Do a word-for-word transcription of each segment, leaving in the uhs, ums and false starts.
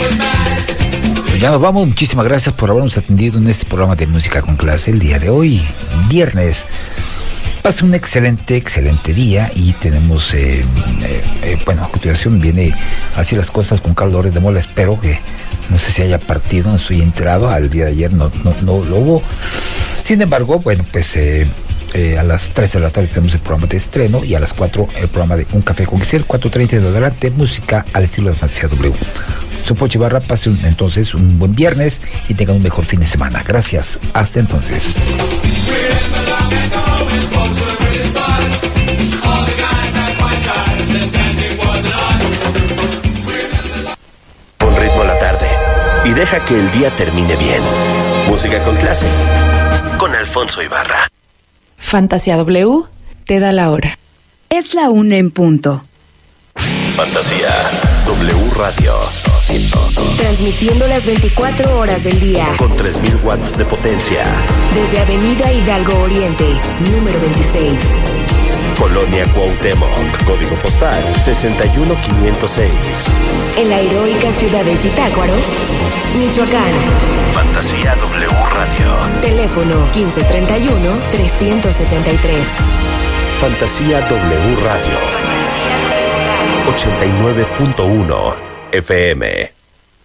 Ya nos vamos, muchísimas gracias por habernos atendido en este programa de Música con Clase el día de hoy, viernes. Pase un excelente, excelente día y tenemos, eh, eh, eh, bueno, a continuación viene así las cosas con Carlos Lórez de Mola. Espero que, no sé si haya partido, no estoy enterado, al día de ayer no, no, no lo hubo. Sin embargo, bueno, pues eh, eh, a las tres de la tarde tenemos el programa de estreno y a las cuatro el programa de Un Café con Giselle, cuatro treinta de adelante, música al estilo de Fantasía W. Soy Pocho Ibarra, pase un, entonces un buen viernes y tengan un mejor fin de semana. Gracias, hasta entonces. Con ritmo a la tarde y deja que el día termine bien. Música con Clase con Alfonso Ibarra. Fantasía W te da la hora. Es la una en punto. Fantasía W Radio. Transmitiendo las veinticuatro horas del día. Con tres mil watts de potencia. Desde Avenida Hidalgo Oriente, número veintiséis. Colonia Cuauhtémoc, código postal sesenta y uno quinientos seis. En la heroica ciudad de Zitácuaro, Michoacán. Fantasía W Radio. Teléfono quince treinta y uno, trescientos setenta y tres. Fantasía W Radio. Fantasía W Radio. ochenta y nueve punto uno F M.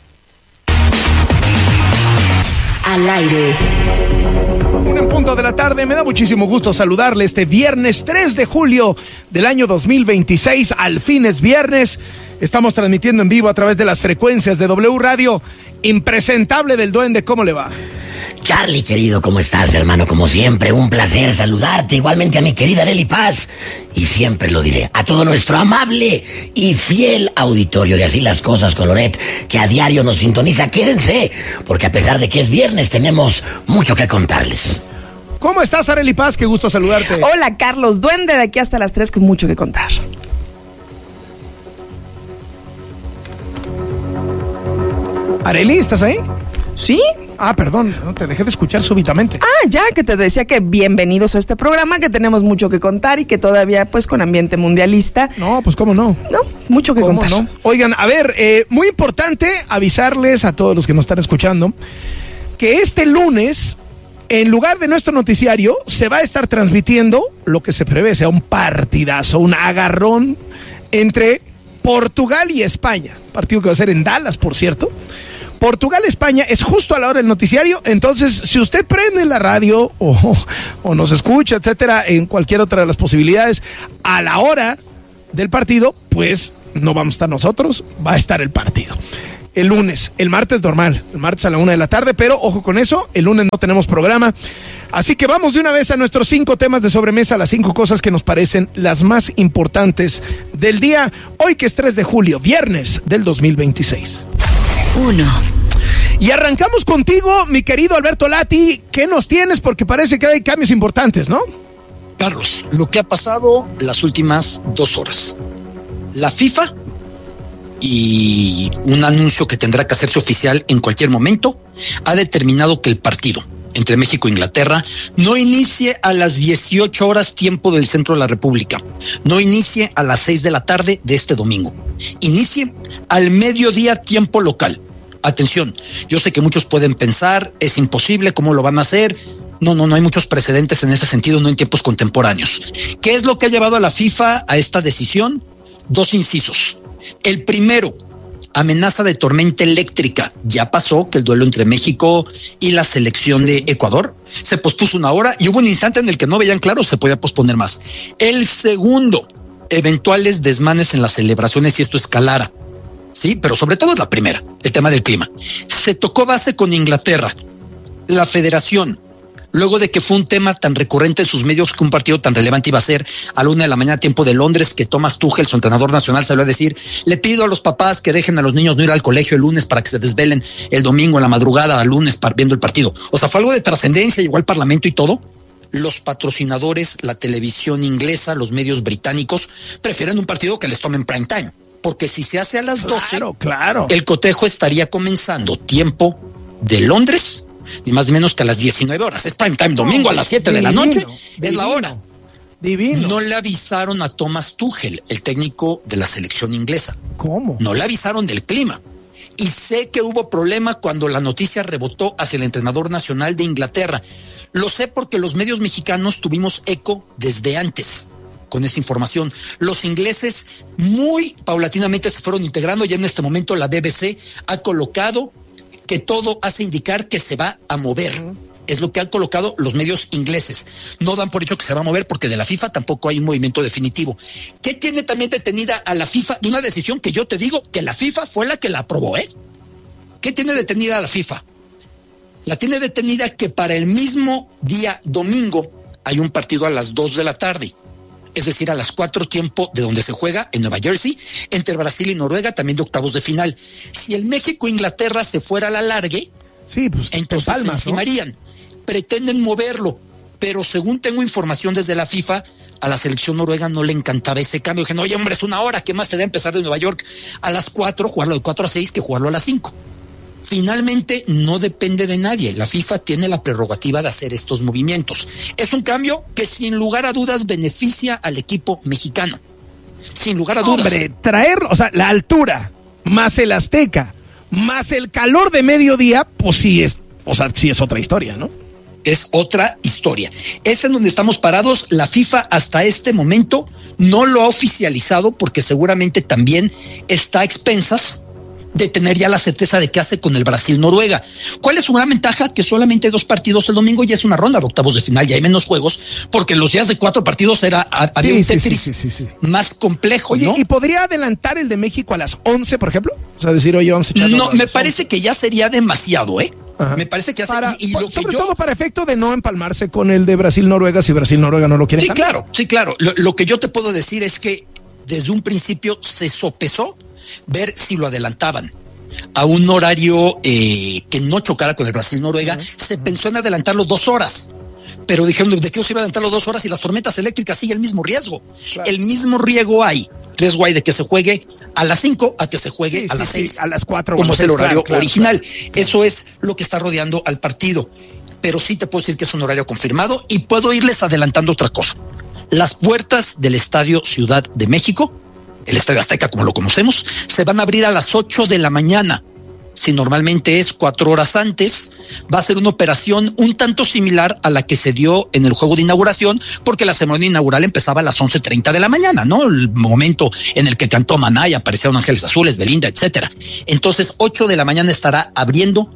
Al aire. Un en punto de la tarde, me da muchísimo gusto saludarle este viernes tres de julio del año dos mil veintiséis. Al fin es viernes. Estamos transmitiendo en vivo a través de las frecuencias de W Radio. Impresentable del Duende, ¿cómo le va? Charlie, querido, ¿cómo estás, hermano? Como siempre, un placer saludarte. Igualmente a mi querida Arely Paz. Y siempre lo diré, a todo nuestro amable y fiel auditorio de Así las Cosas con Loret, que a diario nos sintoniza. Quédense, porque a pesar de que es viernes, tenemos mucho que contarles. ¿Cómo estás, Arely Paz? Qué gusto saludarte. Hola, Carlos Duende, de aquí hasta las tres con mucho que contar. Arely, ¿estás ahí? ¿Sí? Ah, perdón, no te dejé de escuchar súbitamente. Ah, ya, que te decía que bienvenidos a este programa, que tenemos mucho que contar y que todavía, pues, con ambiente mundialista. No, pues cómo no. No, mucho que ¿Cómo contar. no? Oigan, a ver, eh, muy importante avisarles a todos los que nos están escuchando que este lunes, en lugar de nuestro noticiario, se va a estar transmitiendo lo que se prevé sea un partidazo, un agarrón entre Portugal y España. Partido que va a ser en Dallas, por cierto. Portugal-España es justo a la hora del noticiario, entonces si usted prende la radio o, o nos escucha, etcétera, en cualquier otra de las posibilidades, a la hora del partido, pues no vamos a estar nosotros, va a estar el partido. El lunes, el martes normal, el martes a la una de la tarde, pero ojo con eso, el lunes no tenemos programa. Así que vamos de una vez a nuestros cinco temas de sobremesa, las cinco cosas que nos parecen las más importantes del día, hoy que es tres de julio, viernes del dos mil veintiséis. Uno. Y arrancamos contigo, mi querido Alberto Lati. ¿Qué nos tienes? Porque parece que hay cambios importantes, ¿no? Carlos, lo que ha pasado las últimas dos horas. La FIFA, y un anuncio que tendrá que hacerse oficial en cualquier momento, ha determinado que el partido entre México e Inglaterra no inicie a las dieciocho horas tiempo del centro de la República, no inicie a las seis de la tarde de este domingo, inicie al mediodía tiempo local. Atención, yo sé que muchos pueden pensar, es imposible, ¿cómo lo van a hacer? No, no, no hay muchos precedentes en ese sentido, no en tiempos contemporáneos. ¿Qué es lo que ha llevado a la FIFA a esta decisión? Dos incisos. El primero, amenaza de tormenta eléctrica. Ya pasó que el duelo entre México y la selección de Ecuador se pospuso una hora y hubo un instante en el que no veían claro, se podía posponer más. El segundo, eventuales desmanes en las celebraciones si esto escalara. Sí, pero sobre todo es la primera, el tema del clima. Se tocó base con Inglaterra. La federación, luego de que fue un tema tan recurrente en sus medios que un partido tan relevante iba a ser a la una de la mañana tiempo de Londres, que Thomas Tuchel, su entrenador nacional, salió a decir, le pido a los papás que dejen a los niños no ir al colegio el lunes para que se desvelen el domingo en la madrugada al lunes viendo el partido. O sea, fue algo de trascendencia, llegó al parlamento y todo. Los patrocinadores, la televisión inglesa, los medios británicos, prefieren un partido que les tomen prime time. Porque si se hace a las doce, claro, claro. el cotejo estaría comenzando tiempo de Londres, ni más ni menos que a las diecinueve horas. Es prime time, domingo a las siete de la noche, divino, es la hora. Divino. No le avisaron a Thomas Tuchel, el técnico de la selección inglesa. ¿Cómo? No le avisaron del clima. y sé que hubo problema cuando la noticia rebotó hacia el entrenador nacional de Inglaterra. Lo sé porque los medios mexicanos tuvimos eco desde antes con esa información. Los ingleses muy paulatinamente se fueron integrando. Ya en este momento la B B C ha colocado que todo hace indicar que se va a mover. Es lo que han colocado los medios ingleses. No dan por hecho que se va a mover porque de la FIFA tampoco hay un movimiento definitivo. ¿Qué tiene también detenida a la FIFA de una decisión que yo te digo que la FIFA fue la que la aprobó, eh? ¿Qué tiene detenida a la FIFA? La tiene detenida que para el mismo día domingo hay un partido a las dos de la tarde. Es decir, a las cuatro tiempo de donde se juega, en Nueva Jersey, entre Brasil y Noruega, también de octavos de final. Si el México-Inglaterra se fuera a la largue, sí, pues, entonces palmas, se encimarían. ¿No? Pretenden moverlo, pero según tengo información desde la FIFA, a la selección noruega no le encantaba ese cambio. Dije, no, oye, hombre, es una hora, ¿qué más te da empezar de Nueva York a las cuatro, jugarlo de cuatro a seis, que jugarlo a las cinco? Finalmente, no depende de nadie. La FIFA tiene la prerrogativa de hacer estos movimientos. Es un cambio que sin lugar a dudas beneficia al equipo mexicano. Sin lugar a dudas. Hombre, traerlo, o sea, la altura, más el Azteca, más el calor de mediodía, pues sí es, o sea, sí es otra historia, ¿no? Es otra historia. Es en donde estamos parados. La FIFA hasta este momento no lo ha oficializado porque seguramente también está a expensas de tener ya la certeza de qué hace con el Brasil-Noruega. ¿Cuál es su gran ventaja? Que solamente hay dos partidos el domingo y es una ronda de octavos de final, ya hay menos juegos, porque los días de cuatro partidos era había sí, un Tetris sí, sí, sí, sí, sí. más complejo. Oye, ¿no? ¿Y podría adelantar el de México a las once, por ejemplo? O sea, decir, oye, vamos a echarlo. No, me parece once. Que ya sería demasiado, ¿eh? Ajá. Me parece que hace para, y, y lo sobre que yo, todo para efecto de no empalmarse con el de Brasil-Noruega si Brasil-Noruega no lo quiere. Sí, cambiar. claro, sí, claro. Lo, lo que yo te puedo decir es que desde un principio se sopesó ver si lo adelantaban a un horario eh, que no chocara con el Brasil-Noruega. Uh-huh. Se pensó en adelantarlo dos horas. Pero dijeron, ¿de qué se iba a adelantarlo dos horas? Y las tormentas eléctricas sigue el mismo riesgo. Claro. El mismo riesgo hay. Riesgo hay de que se juegue a las cinco a que se juegue sí, a sí, las seis. Sí, a las cuatro. Como es el horario claro, claro, original. Claro. Eso es lo que está rodeando al partido. Pero sí te puedo decir que es un horario confirmado y puedo irles adelantando otra cosa. Las puertas del Estadio Ciudad de México, el Estadio Azteca como lo conocemos, se van a abrir a las ocho de la mañana. Si normalmente es cuatro horas antes, va a ser una operación un tanto similar a la que se dio en el juego de inauguración, porque la ceremonia inaugural empezaba a las once treinta de la mañana, ¿no? El momento en el que cantó Maná y aparecieron Ángeles Azules, Belinda, etcétera. Entonces, ocho de la mañana estará abriendo,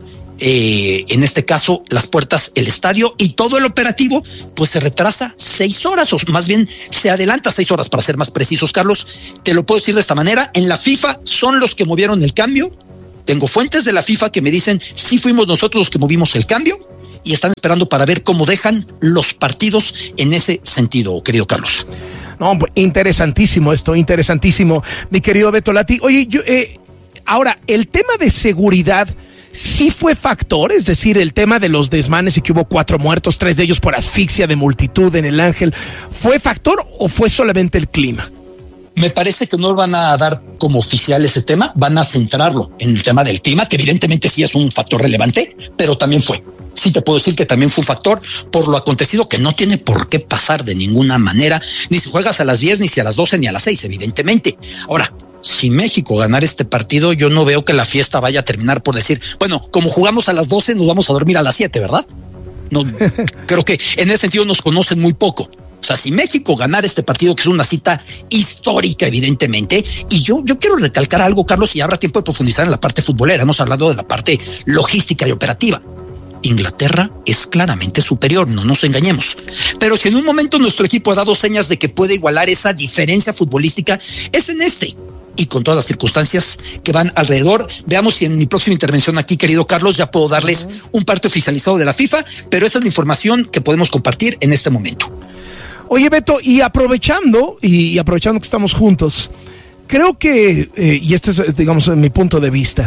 eh, en este caso, las puertas el estadio, y todo el operativo, pues se retrasa seis horas, o más bien se adelanta seis horas, para ser más precisos, Carlos. Te lo puedo decir de esta manera, en la FIFA son los que movieron el cambio. Tengo fuentes de la FIFA que me dicen, sí fuimos nosotros los que movimos el cambio, y están esperando para ver cómo dejan los partidos en ese sentido, querido Carlos. No, interesantísimo esto, interesantísimo, mi querido Beto Lati. Oye, yo, eh, ahora, el tema de seguridad sí fue factor, es decir, el tema de los desmanes y que hubo cuatro muertos, tres de ellos por asfixia de multitud en el Ángel, ¿fue factor o fue solamente el clima? Me parece que no van a dar como oficial ese tema, van a centrarlo en el tema del clima, que evidentemente sí es un factor relevante, pero también fue. Sí te puedo decir que también fue un factor por lo acontecido, que no tiene por qué pasar de ninguna manera, ni si juegas a las diez, ni si a las doce, ni a las seis, evidentemente. Ahora, si México ganara este partido, yo no veo que la fiesta vaya a terminar por decir, bueno, como jugamos a las doce, nos vamos a dormir a las siete, ¿verdad? No, creo que en ese sentido nos conocen muy poco. O sea, si México ganara este partido, que es una cita histórica, evidentemente, y yo, yo quiero recalcar algo, Carlos, y habrá tiempo de profundizar en la parte futbolera. Hemos hablado de la parte logística y operativa. Inglaterra es claramente superior, no nos engañemos. Pero si en un momento nuestro equipo ha dado señas de que puede igualar esa diferencia futbolística, es en este. Y con todas las circunstancias que van alrededor. Veamos si en mi próxima intervención aquí, querido Carlos, ya puedo darles un parte oficializado de la FIFA, pero esa es la información que podemos compartir en este momento. Oye, Beto, y aprovechando, y aprovechando que estamos juntos, creo que, eh, y este es, digamos, mi punto de vista,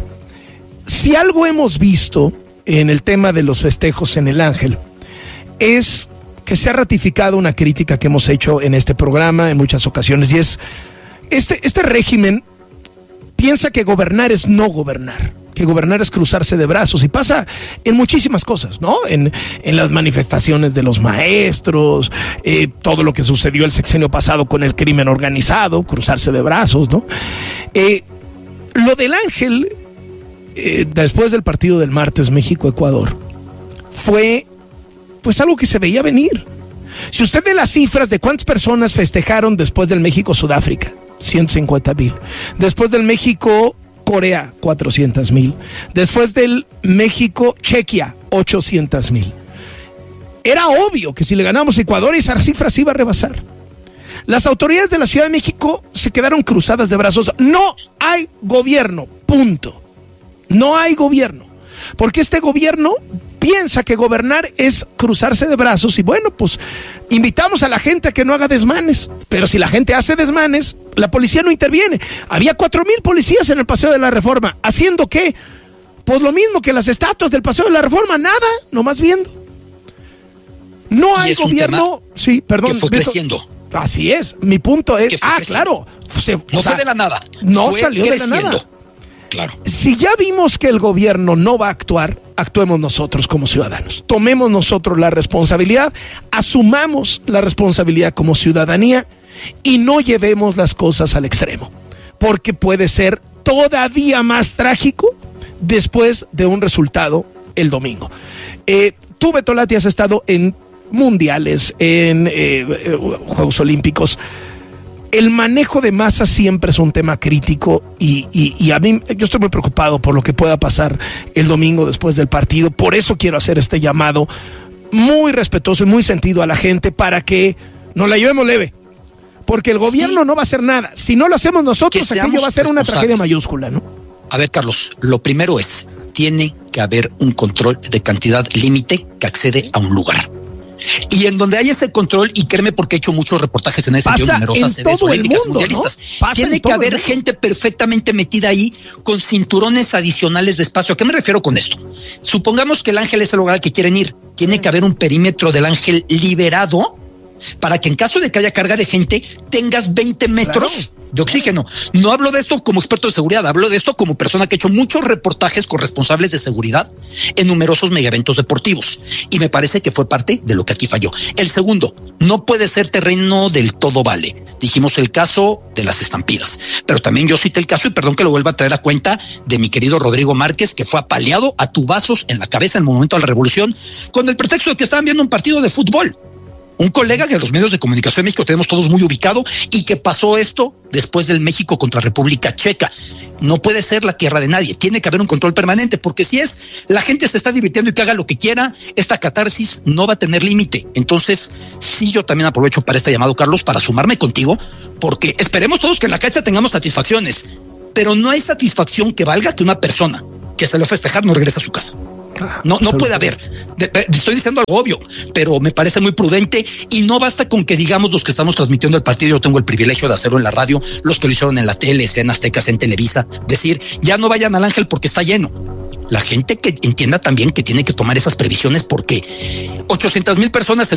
si algo hemos visto en el tema de los festejos en el Ángel, es que se ha ratificado una crítica que hemos hecho en este programa en muchas ocasiones, y es, este, este régimen piensa que gobernar es no gobernar, que gobernar es cruzarse de brazos, y pasa en muchísimas cosas, ¿no? En, en las manifestaciones de los maestros, eh, todo lo que sucedió el sexenio pasado con el crimen organizado, cruzarse de brazos, ¿no? Eh, lo del Ángel eh, después del partido del martes México-Ecuador fue pues algo que se veía venir. Si usted ve las cifras de cuántas personas festejaron después del México-Sudáfrica, ciento cincuenta mil. Después del México-Corea, cuatrocientos mil. Después del México-Chequia, ochocientos mil. Era obvio que si le ganamos a Ecuador, esa cifra se iba a rebasar. Las autoridades de la Ciudad de México se quedaron cruzadas de brazos. No hay gobierno, punto. No hay gobierno. Porque este gobierno piensa que gobernar es cruzarse de brazos y bueno, pues invitamos a la gente a que no haga desmanes. Pero si la gente hace desmanes, la policía no interviene. Había cuatro mil policías en el Paseo de la Reforma. ¿Haciendo qué? Pues lo mismo que las estatuas del Paseo de la Reforma. Nada, nomás viendo. No hay gobierno. Sí, perdón. Que fue creciendo. Así es. Mi punto es. Ah, claro. Se, no fue de la nada. No fue salió creciendo. de la nada. Claro. Si ya vimos que el gobierno no va a actuar, actuemos nosotros como ciudadanos. Tomemos nosotros la responsabilidad, asumamos la responsabilidad como ciudadanía y no llevemos las cosas al extremo. Porque puede ser todavía más trágico después de un resultado el domingo. Eh, tú, Betolati, has estado en mundiales, en eh, Juegos Olímpicos. El manejo de masas siempre es un tema crítico y, y, y a mí, yo estoy muy preocupado por lo que pueda pasar el domingo después del partido. Por eso quiero hacer este llamado muy respetuoso y muy sentido a la gente para que nos la llevemos leve. Porque el gobierno sí no va a hacer nada. Si no lo hacemos nosotros, aquello va a ser una tragedia mayúscula, ¿no? A ver, Carlos, lo primero es, tiene que haber un control de cantidad límite que accede a un lugar. Y en donde hay ese control, y créeme porque he hecho muchos reportajes en ese sentido, numerosas sedes olímpicas y mundialistas, ¿no? Tiene que haber gente perfectamente metida ahí con cinturones adicionales de espacio. ¿A qué me refiero con esto? Supongamos que el Ángel es el lugar al que quieren ir. Tiene que haber un perímetro del Ángel liberado para que en caso de que haya carga de gente tengas veinte metros claro. de oxígeno. No hablo de esto como experto de seguridad, hablo de esto como persona que ha hecho muchos reportajes con responsables de seguridad en numerosos megaeventos deportivos. Y me parece que fue parte de lo que aquí falló. El segundo, no puede ser terreno del todo vale. Dijimos el caso de las estampidas, pero también yo cité el caso, y perdón que lo vuelva a traer a cuenta, de mi querido Rodrigo Márquez, que fue apaleado a tubazos en la cabeza en el momento de la revolución con el pretexto de que estaban viendo un partido de fútbol. Un colega que los medios de comunicación de México tenemos todos muy ubicado y que pasó esto después del México contra República Checa. No puede ser la tierra de nadie, tiene que haber un control permanente, porque si es la gente se está divirtiendo y que haga lo que quiera, esta catarsis no va a tener límite. Entonces, sí, yo también aprovecho para este llamado, Carlos, para sumarme contigo, porque esperemos todos que en la cancha tengamos satisfacciones, pero no hay satisfacción que valga que una persona que salió a festejar no regrese a su casa. No, no puede haber. De, de, estoy diciendo algo obvio, pero me parece muy prudente y no basta con que digamos los que estamos transmitiendo el partido. Yo tengo el privilegio de hacerlo en la radio, los que lo hicieron en la tele, sea en Azteca, sea en Televisa, decir ya no vayan al Ángel porque está lleno. La gente que entienda también que tiene que tomar esas previsiones, porque ochocientas mil personas en